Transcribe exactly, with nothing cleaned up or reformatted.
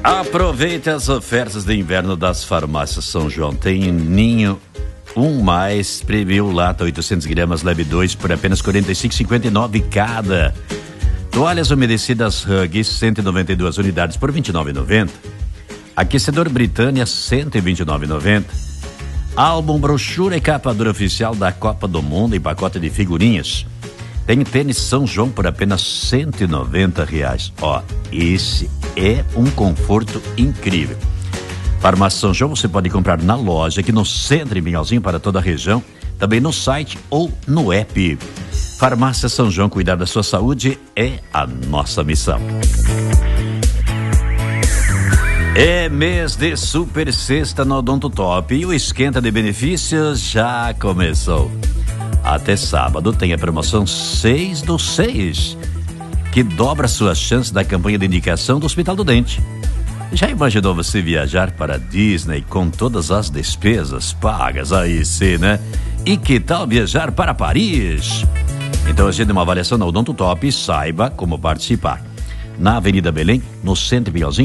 Aproveite as ofertas de inverno das farmácias São João. Tem Ninho um mais, Preview Lata oitocentos gramas, leve dois por apenas quarenta e cinco reais e cinquenta e nove centavos cada. Toalhas umedecidas Huggies, cento e noventa e duas unidades por vinte e nove reais e noventa centavos. Aquecedor Britânia, cento e vinte e nove reais e noventa centavos. Álbum, brochura e capa dura oficial da Copa do Mundo em pacote de figurinhas. Tem tênis São João por apenas cento e noventa reais. Ó, esse é um conforto incrível. Farmácia São João você pode comprar na loja, aqui no centro, em Pinhalzinho, para toda a região, também no site ou no app. Farmácia São João, cuidar da sua saúde é a nossa missão. É mês de super sexta no Odonto Top e o esquenta de benefícios já começou. Até sábado tem a promoção seis do seis, que dobra suas chances da campanha de indicação do Hospital do Dente. Já imaginou você viajar para a Disney com todas as despesas pagas? Aí sim, né? E que tal viajar para Paris? Então agende uma avaliação na Odonto Top e saiba como participar. Na Avenida Belém, no centro de Pinhalzinho,